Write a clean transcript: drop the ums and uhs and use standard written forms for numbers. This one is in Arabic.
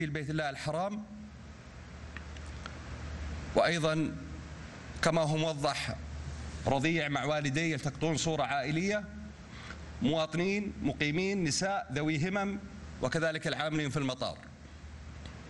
في بيت الله الحرام. وأيضا كما هو موضح رضيع مع والديه يلتقطون صورة عائلية، مواطنين مقيمين، نساء ذوي همم، وكذلك العاملين في المطار.